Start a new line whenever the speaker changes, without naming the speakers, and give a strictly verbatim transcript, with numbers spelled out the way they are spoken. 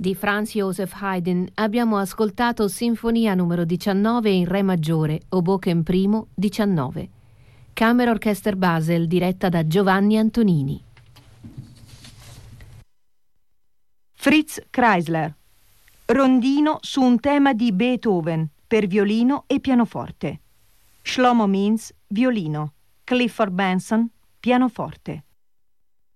Di Franz Joseph Haydn abbiamo ascoltato Sinfonia numero diciannove in Re maggiore, Hoboken primo, diciannove. Kammerorchester Basel diretta da Giovanni Antonini.
Fritz Kreisler. Rondino su un tema di Beethoven per violino e pianoforte. Shlomo Mintz, violino. Clifford Benson, pianoforte.